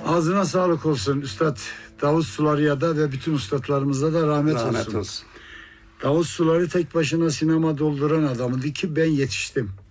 Ağzına sağlık olsun Üstad Davut Suları'ya da ve bütün üstadlarımıza da rahmet olsun. olsun. Davut Suları tek başına sinema dolduran adamdı ki ben yetiştim.